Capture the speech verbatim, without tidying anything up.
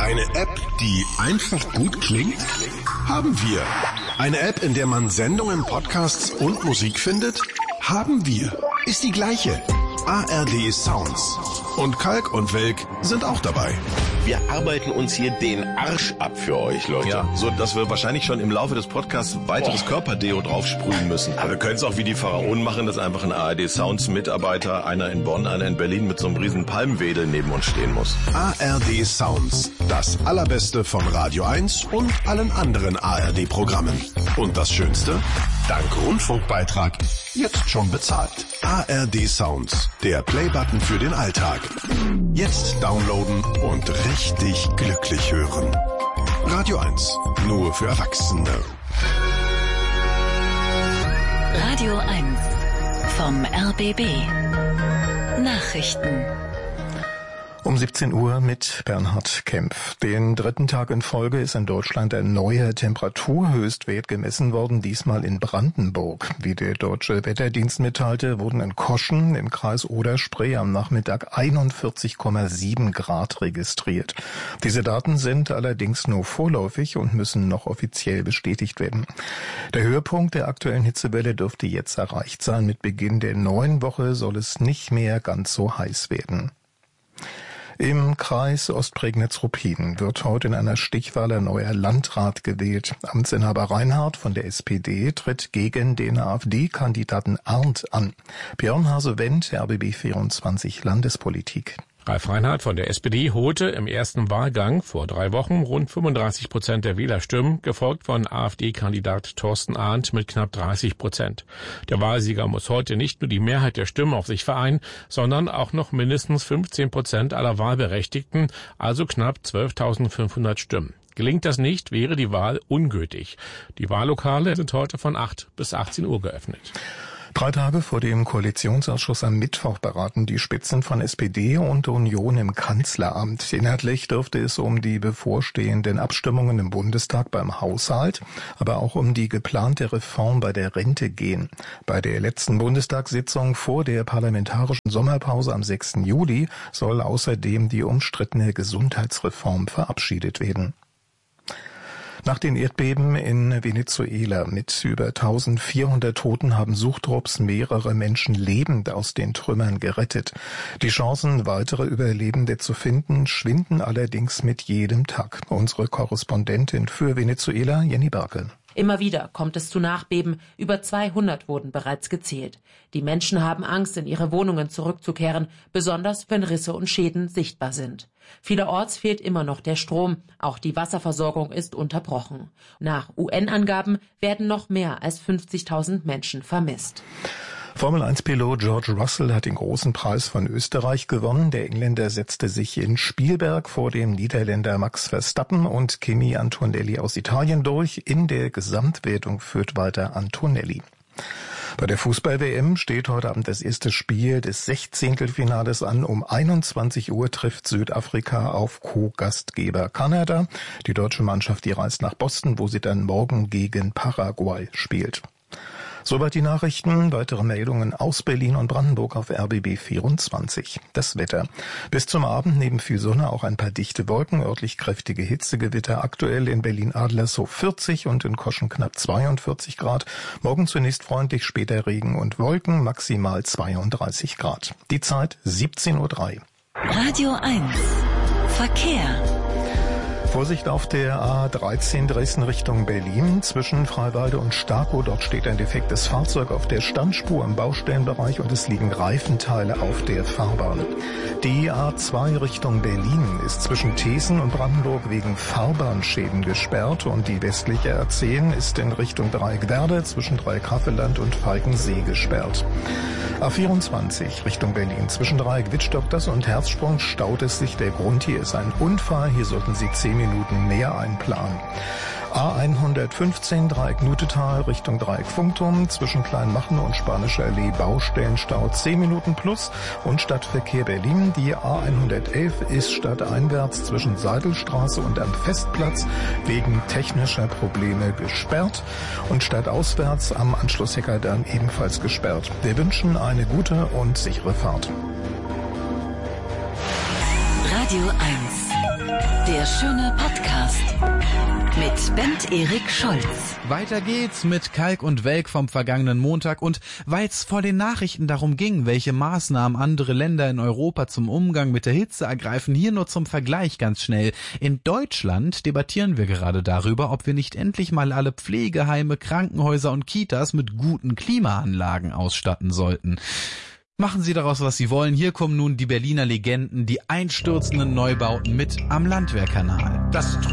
Eine App, die einfach gut klingt? Haben wir. Eine App, in der man Sendungen, Podcasts und Musik findet? Haben wir. Ist die gleiche. A R D Sounds. Und Kalk und Welk sind auch dabei. Wir arbeiten uns hier den Arsch ab für euch, Leute. Ja, so dass wir wahrscheinlich schon im Laufe des Podcasts weiteres Boah. Körperdeo draufsprühen müssen. Aber wir können es auch wie die Pharaonen machen, dass einfach ein A R D Sounds Mitarbeiter, einer in Bonn, einer in Berlin mit so einem riesen Palmwedel neben uns stehen muss. A R D Sounds. Das Allerbeste von Radio eins und allen anderen A R D-Programmen. Und das Schönste? Dank Rundfunkbeitrag jetzt schon bezahlt. A R D Sounds. Der Playbutton für den Alltag. Jetzt downloaden und richtig glücklich hören. Radio eins. Nur für Erwachsene. Radio eins. Vom R B B. Nachrichten. Um siebzehn Uhr mit Bernhard Kempf. Den dritten Tag in Folge ist in Deutschland ein neuer Temperaturhöchstwert gemessen worden, diesmal in Brandenburg. Wie der Deutsche Wetterdienst mitteilte, wurden in Koschen im Kreis Oder-Spree am Nachmittag einundvierzig Komma sieben Grad registriert. Diese Daten sind allerdings nur vorläufig und müssen noch offiziell bestätigt werden. Der Höhepunkt der aktuellen Hitzewelle dürfte jetzt erreicht sein. Mit Beginn der neuen Woche soll es nicht mehr ganz so heiß werden. Im Kreis Ostprignitz-Ruppin wird heute in einer Stichwahl ein neuer Landrat gewählt. Amtsinhaber Reinhardt von der S P D tritt gegen den AfD-Kandidaten Arndt an. Björn Hase-Wendt, R B B vierundzwanzig Landespolitik. Ralf Reinhardt von der S P D holte im ersten Wahlgang vor drei Wochen rund fünfunddreißig Prozent der Wählerstimmen, gefolgt von AfD-Kandidat Thorsten Arndt mit knapp dreißig Prozent. Der Wahlsieger muss heute nicht nur die Mehrheit der Stimmen auf sich vereinen, sondern auch noch mindestens fünfzehn Prozent aller Wahlberechtigten, also knapp zwölftausendfünfhundert Stimmen. Gelingt das nicht, wäre die Wahl ungültig. Die Wahllokale sind heute von acht bis achtzehn Uhr geöffnet. Drei Tage vor dem Koalitionsausschuss am Mittwoch beraten die Spitzen von S P D und Union im Kanzleramt. Inhaltlich dürfte es um die bevorstehenden Abstimmungen im Bundestag beim Haushalt, aber auch um die geplante Reform bei der Rente gehen. Bei der letzten Bundestagssitzung vor der parlamentarischen Sommerpause am sechsten Juli soll außerdem die umstrittene Gesundheitsreform verabschiedet werden. Nach den Erdbeben in Venezuela mit über eintausendvierhundert Toten haben Suchtrupps mehrere Menschen lebend aus den Trümmern gerettet. Die Chancen, weitere Überlebende zu finden, schwinden allerdings mit jedem Tag. Unsere Korrespondentin für Venezuela, Jenny Barke. Immer wieder kommt es zu Nachbeben. Über zweihundert wurden bereits gezählt. Die Menschen haben Angst, in ihre Wohnungen zurückzukehren, besonders wenn Risse und Schäden sichtbar sind. Vielerorts fehlt immer noch der Strom. Auch die Wasserversorgung ist unterbrochen. Nach U N-Angaben werden noch mehr als fünfzigtausend Menschen vermisst. Formel eins Pilot George Russell hat den großen Preis von Österreich gewonnen. Der Engländer setzte sich in Spielberg vor dem Niederländer Max Verstappen und Kimi Antonelli aus Italien durch. In der Gesamtwertung führt weiter Antonelli. Bei der Fußball-W M steht heute Abend das erste Spiel des Sechzehntelfinales an. Um einundzwanzig Uhr trifft Südafrika auf Co-Gastgeber Kanada. Die deutsche Mannschaft, die reist nach Boston, wo sie dann morgen gegen Paraguay spielt. Soweit die Nachrichten. Weitere Meldungen aus Berlin und Brandenburg auf R B B vierundzwanzig. Das Wetter. Bis zum Abend neben viel Sonne auch ein paar dichte Wolken, örtlich kräftige Hitzegewitter. Aktuell in Berlin-Adlershof vierzig und in Koschen knapp zweiundvierzig Grad. Morgen zunächst freundlich, später Regen und Wolken, maximal zweiunddreißig Grad. Die Zeit siebzehn Uhr drei. Radio eins. Verkehr. Vorsicht auf der A dreizehn Dresden Richtung Berlin zwischen Freiwalde und Starkow. Dort steht ein defektes Fahrzeug auf der Standspur im Baustellenbereich und es liegen Reifenteile auf der Fahrbahn. Die A zwei Richtung Berlin ist zwischen Thesen und Brandenburg wegen Fahrbahnschäden gesperrt und die westliche A zehn ist in Richtung Dreieckwerder zwischen Dreieck-Havelland und Falkensee gesperrt. A vierundzwanzig Richtung Berlin zwischen Dreieck-Wittstock-Das und Herzsprung staut es sich. Der Grund hier ist ein Unfall. Hier sollten Sie zehn Minuten mehr einplanen. A hundertfünfzehn Dreieck-Nutetal Richtung Dreieck-Funkturm zwischen Kleinmachnow und Spanischer Allee Baustellenstau zehn Minuten plus und Stadtverkehr Berlin. Die A hundertelf ist stadteinwärts zwischen Seidelstraße und am Festplatz wegen technischer Probleme gesperrt und stadtauswärts am Anschluss Heckerdamm ebenfalls gesperrt. Wir wünschen eine gute und sichere Fahrt. Radio eins. Der schöne Podcast mit Bent Erik Scholz. Weiter geht's mit Kalk und Welk vom vergangenen Montag, und weil's vor den Nachrichten darum ging, welche Maßnahmen andere Länder in Europa zum Umgang mit der Hitze ergreifen, hier nur zum Vergleich ganz schnell. In Deutschland debattieren wir gerade darüber, ob wir nicht endlich mal alle Pflegeheime, Krankenhäuser und Kitas mit guten Klimaanlagen ausstatten sollten. Machen Sie daraus, was Sie wollen. Hier kommen nun die Berliner Legenden, die einstürzenden Neubauten mit am Landwehrkanal. Das